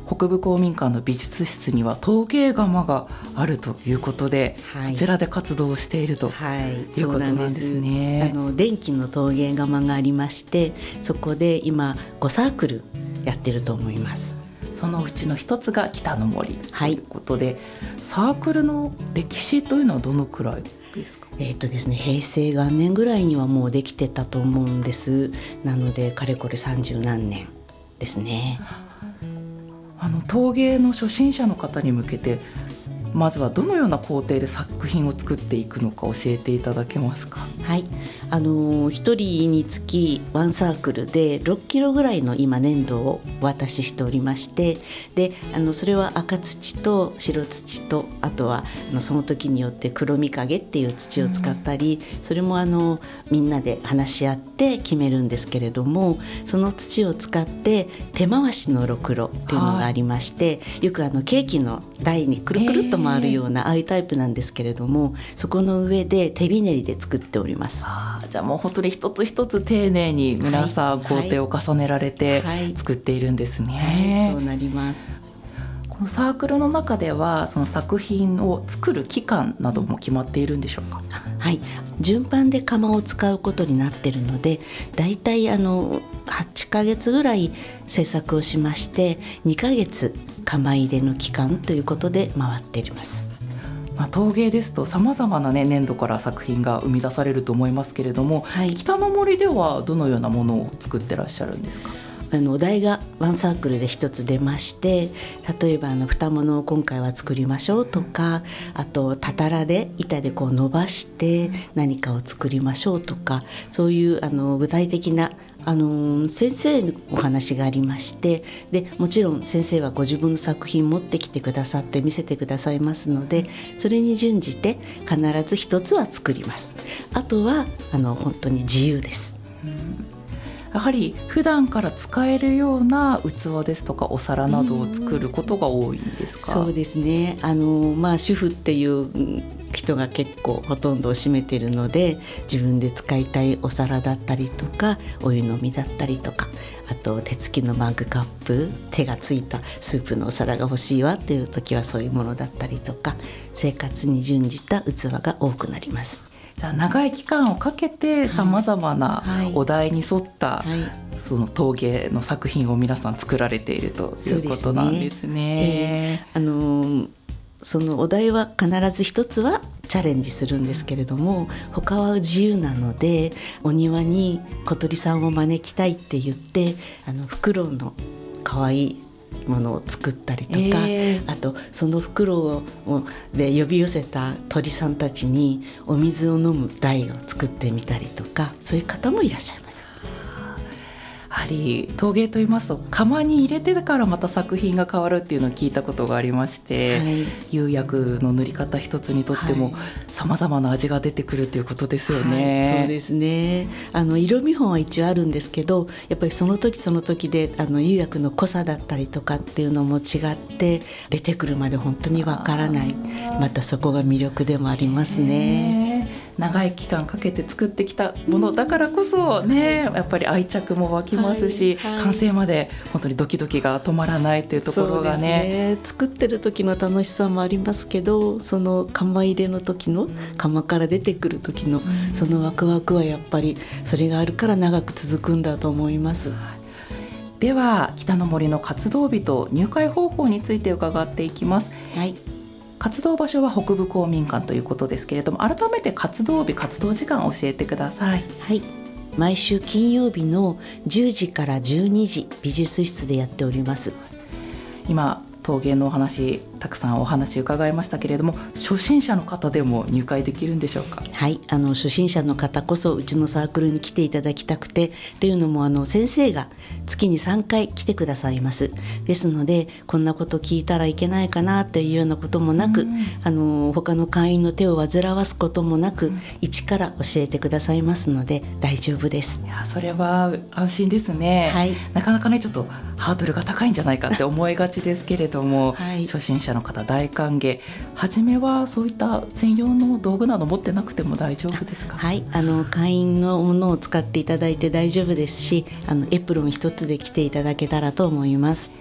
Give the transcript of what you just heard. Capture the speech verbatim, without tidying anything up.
北部公民館の美術室には陶芸窯があるということで、はい、そちらで活動をしているということなんですね。 はい、あの電気の陶芸窯がありまして、そこで今ごサークルやってると思います。 そのうちの一つが北の森ということで、はい、サークルの歴史というのはどのくらいですか？ えーとですね、平成元年ぐらいにはもうできてたと思うんです。なのでかれこれ三十何年ですね。 あの陶芸の初心者の方に向けて、まずはどのような工程で作品を作っていくのか教えていただけますか？ はい、あのひとりにつきワンサークルでろっキロぐらいの今粘土をお渡ししておりまして、であのそれは赤土と白土と、あとはあのその時によって黒みかげっていう土を使ったり、うん、それもあのみんなで話し合って決めるんですけれども、その土を使って手回しのろくろっていうのがありまして、はい、よくあのケーキの台にくるくるっと回るようなああいうタイプなんですけれども、そこの上で手びねりで作っております。 あ、じゃあもう本当に一つ一つ丁寧に皆さん工程を重ねられて作っているんですね。 はいはい、そうなります。 このサークルの中ではその作品を作る期間なども決まっているんでしょうか？ はい、順番で窯を使うことになっているので、だいたいあのはちかげつぐらい制作をしまして、にかげつ窯入れの期間ということで回っています。 まあ、陶芸ですとさまざまな、ね、粘土から作品が生み出されると思いますけれども、はい、北の森ではどのようなものを作ってらっしゃるんですか？ あのお題がワンサークルで一つ出まして、例えばあの蓋物を今回は作りましょうとか、あとたたらで板でこう伸ばして何かを作りましょうとか、そういうあの具体的なあの先生のお話がありまして、でもちろん先生はご自分の作品持ってきてくださって見せてくださいますので、それに準じて必ず一つは作ります。あとはあの本当に自由です。うん、 やはり普段から使えるような器ですとかお皿などを作ることが多いんですか？ そうですね、あの、まあ、主婦っていう人が結構ほとんどを占めているので、自分で使いたいお皿だったりとかお湯飲みだったりとか、あと手つきのマグカップ、手がついたスープのお皿が欲しいわっていう時はそういうものだったりとか、生活に準じた器が多くなります。 じゃあ長い期間をかけてさまざまなお題に沿ったその陶芸の作品を皆さん作られているということなんですね。 えー、あのー、そのお題は必ず一つはチャレンジするんですけれども、他は自由なので、お庭に小鳥さんを招きたいって言って、あのフクロウの可愛いものを作ったりとか、えー、あとその袋をで呼び寄せた鳥さんたちにお水を飲む台を作ってみたりとか、そういう方もいらっしゃいます。 やはり陶芸といいますと窯に入れてからまた作品が変わるっていうのを聞いたことがありまして、はい、釉薬の塗り方一つにとってもさまざまな味が出てくるということですよね。 はい、そうですね。あの色見本は一応あるんですけど、やっぱりその時その時であの釉薬の濃さだったりとかっていうのも違って出てくるまで本当にわからない、またそこが魅力でもありますね。 長い期間かけて作ってきたものだからこそね、やっぱり愛着も湧きますし、はいはい、完成まで本当にドキドキが止まらないというところが ね, ね作ってる時の楽しさもありますけど、その窯入れの時の窯から出てくる時のそのワクワクはやっぱりそれがあるから長く続くんだと思います。 では北の森の活動日と入会方法について伺っていきます。 はい、 活動場所は北部公民館ということですけれども、改めて活動日活動時間を教えてください。 はい、毎週金曜日のじゅうじからじゅうにじ美術室でやっております。 今陶芸のお話たくさんお話伺いましたけれども、初心者の方でも入会できるんでしょうか？ はい、あの初心者の方こそうちのサークルに来ていただきたくて、というのもあの先生が月にさんかい来てくださいます。ですのでこんなこと聞いたらいけないかなというようなこともなく、あの他の会員の手を煩わすこともなく、一から教えてくださいますので大丈夫です。 いや、それは安心ですね。はい、なかなかねちょっとハードルが高いんじゃないかって思いがちですけれども、はい、初心者の方大歓迎。初めはそういった専用の道具など持ってなくても大丈夫ですか？ はい、あの会員のものを使っていただいて大丈夫ですし、あのエプロン一つで来ていただけたらと思います。